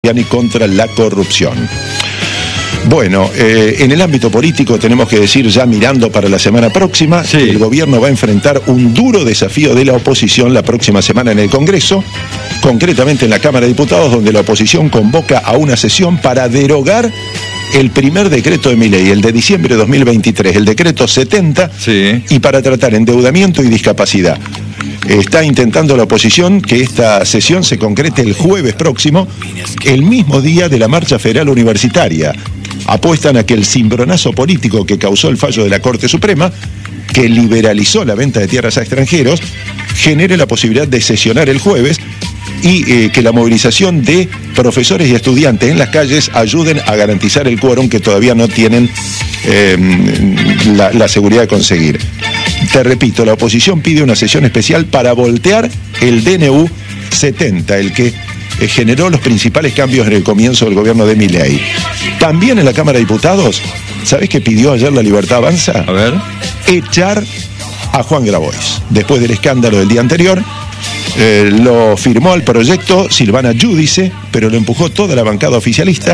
republicana y contra la corrupción. Bueno, en el ámbito político tenemos que decir, ya mirando para la semana próxima, sí, el gobierno va a enfrentar un duro desafío de la oposición la próxima semana en el Congreso, concretamente en la Cámara de Diputados, donde la oposición convoca a una sesión para derogar el primer decreto de Milei, el de diciembre de 2023, el decreto 70, sí, y para tratar endeudamiento y discapacidad. Está intentando la oposición que esta sesión se concrete el jueves próximo, el mismo día de la marcha federal universitaria. Apuestan a que el cimbronazo político que causó el fallo de la Corte Suprema, que liberalizó la venta de tierras a extranjeros, genere la posibilidad de sesionar el jueves y que la movilización de profesores y estudiantes en las calles ayuden a garantizar el quórum que todavía no tienen la seguridad de conseguir. Te repito, la oposición pide una sesión especial para voltear el DNU 70, el que generó los principales cambios en el comienzo del gobierno de Milei. También en la Cámara de Diputados, ¿sabés qué pidió ayer La Libertad Avanza? A ver. Echar a Juan Grabois. Después del escándalo del día anterior, lo firmó al proyecto Silvana Giudice, pero lo empujó toda la bancada oficialista,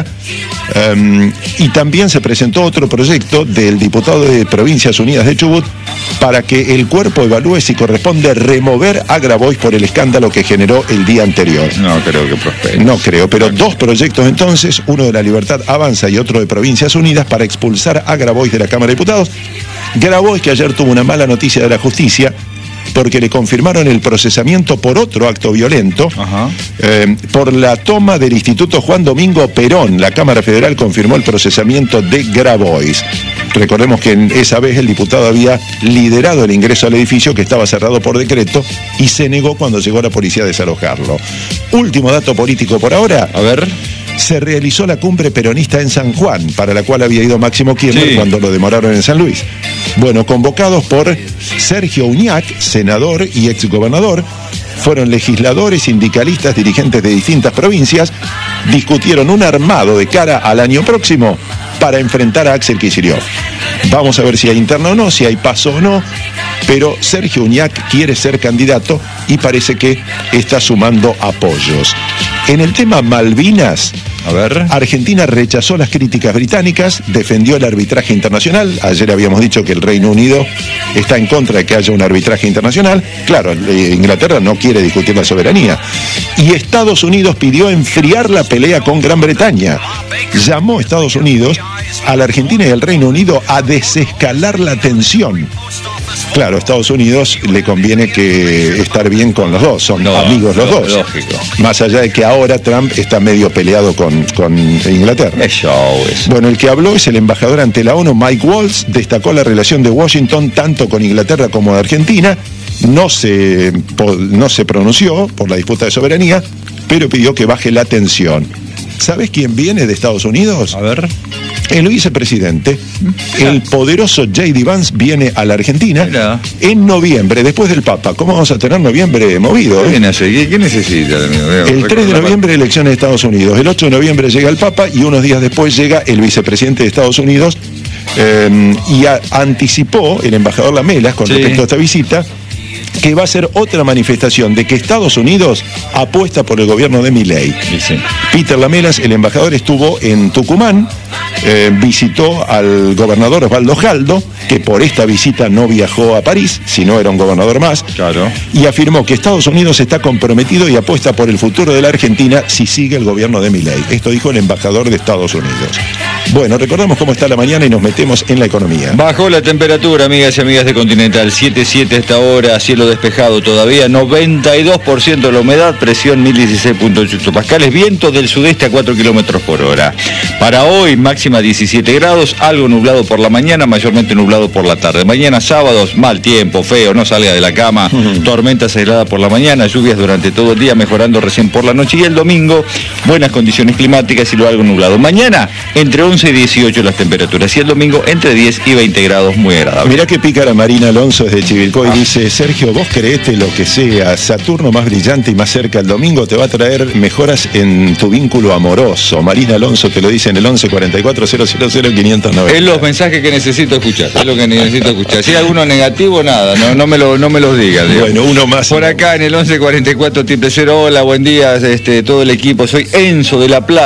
y también se presentó otro proyecto del diputado de Provincias Unidas de Chubut para que el cuerpo evalúe si corresponde remover a Grabois por el escándalo que generó el día anterior. No creo que prospere. No creo, pero dos proyectos entonces, uno de La Libertad Avanza y otro de Provincias Unidas, para expulsar a Grabois de la Cámara de Diputados. Grabois, que ayer tuvo una mala noticia de la justicia, porque le confirmaron el procesamiento por otro acto violento, por la toma del Instituto Juan Domingo Perón. La Cámara Federal confirmó el procesamiento de Grabois. Recordemos que esa vez el diputado había liderado el ingreso al edificio, que estaba cerrado por decreto, y se negó cuando llegó la policía a desalojarlo. Último dato político por ahora. A ver. Se realizó la cumbre peronista en San Juan, para la cual había ido Máximo Kirchner, sí, cuando lo demoraron en San Luis. Bueno, convocados por Sergio Uñac, senador y exgobernador, fueron legisladores, sindicalistas, dirigentes de distintas provincias, discutieron un armado de cara al año próximo para enfrentar a Axel Kicillof. Vamos a ver si hay interna o no, si hay paso o no, pero Sergio Uñac quiere ser candidato y parece que está sumando apoyos. En el tema Malvinas, a ver, Argentina rechazó las críticas británicas, defendió el arbitraje internacional. Ayer habíamos dicho que el Reino Unido está en contra de que haya un arbitraje internacional. Claro, Inglaterra no quiere discutir la soberanía. Y Estados Unidos pidió enfriar la pelea con Gran Bretaña. Llamó a Estados Unidos a la Argentina y al Reino Unido a desescalar la tensión. Claro, a Estados Unidos le conviene que estar bien con los dos, son amigos los dos. Lógico. Más allá de que ahora Trump está medio peleado con Inglaterra. Es show eso. Bueno, el que habló es el embajador ante la ONU, Mike Waltz, destacó la relación de Washington tanto con Inglaterra como de Argentina. No se pronunció por la disputa de soberanía, pero pidió que baje la tensión. ¿Sabes quién viene de Estados Unidos? A ver. El vicepresidente, el poderoso J.D. Vance, viene a la Argentina en noviembre, después del Papa. ¿Cómo vamos a tener noviembre movido? ¿Qué necesita? El 3 de noviembre, elecciones de Estados Unidos. El 8 de noviembre llega el Papa y unos días después llega el vicepresidente de Estados Unidos. Anticipó el embajador Lamelas con respecto a esta visita, que va a ser otra manifestación de que Estados Unidos apuesta por el gobierno de Milei. Sí. Peter Lamelas, el embajador, estuvo en Tucumán, visitó al gobernador Osvaldo Jaldo, que por esta visita no viajó a París, sino era un gobernador más, claro, y afirmó que Estados Unidos está comprometido y apuesta por el futuro de la Argentina si sigue el gobierno de Milei. Esto dijo el embajador de Estados Unidos. Bueno, recordamos cómo está la mañana y nos metemos en la economía. Bajó la temperatura, amigas y amigas de Continental, 7.7 a esta hora, cielo despejado todavía, 92% la humedad, presión 1016.8 hectopascales, viento del sudeste a 4 kilómetros por hora. Para hoy, máxima 17 grados, algo nublado por la mañana, mayormente nublado por la tarde. Mañana sábados, mal tiempo, feo, no salga de la cama, tormentas aisladas por la mañana, lluvias durante todo el día, mejorando recién por la noche, y el domingo, buenas condiciones climáticas y luego algo nublado. Mañana, entre 11 y 18 las temperaturas, y el domingo, entre 10 y 20 grados, muy agradable. Mirá que pícara Marina Alonso desde Chivilcoy, dice: Sergio, vos creete lo que sea, Saturno más brillante y más cerca el domingo te va a traer mejoras en tu vínculo amoroso. Marina Alonso te lo dice en el 11 44 000 590. Es los mensajes que necesito escuchar, es lo que necesito escuchar. Si hay alguno negativo, nada, no me los digas. Bueno, uno más. Por acá en el 11 44 000, hola, buen día, todo el equipo, soy Enzo de La Plata.